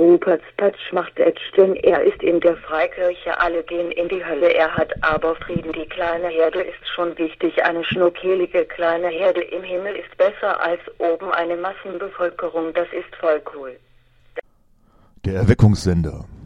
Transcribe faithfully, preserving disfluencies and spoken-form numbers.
Ruperts Patsch macht Ätzchen, er ist in der Freikirche, alle gehen in die Hölle, er hat aber Frieden. Die kleine Herde ist schon wichtig, eine schnuckelige kleine Herde im Himmel ist besser als oben eine Massenbevölkerung, das ist voll cool. Der Erweckungssender.